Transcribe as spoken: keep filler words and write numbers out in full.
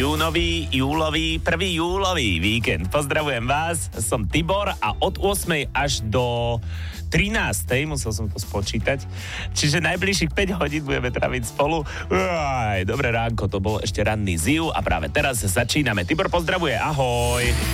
Júnový, júlový, prvý júlový víkend. Pozdravujem vás, som Tibor a od ôsmej až do trinástej, musel som to spočítať, čiže najbližších päť hodín budeme traviť spolu. Uaj, dobré ránko, to bol ešte ranný Ziu a práve teraz začíname. Tibor pozdravuje, ahoj.